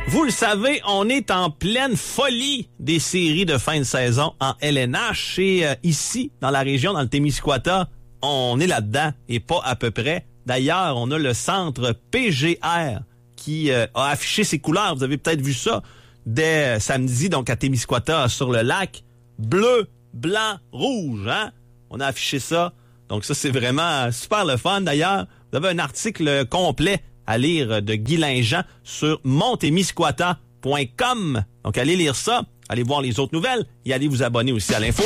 Vous le savez, on est en pleine folie des séries de fin de saison en LNH. Et ici, dans la région, dans le Témiscouata, on est là-dedans et pas à peu près. D'ailleurs, on a le centre PGR qui a affiché ses couleurs. Vous avez peut-être vu ça dès samedi, donc à Témiscouata, sur le lac. Bleu, blanc, rouge, hein? On a affiché ça. Donc ça, c'est vraiment super le fun. D'ailleurs, vous avez un article complet à lire de Guy Linjean sur montémiscouata.com. Donc allez lire ça, allez voir les autres nouvelles et allez vous abonner aussi à l'info.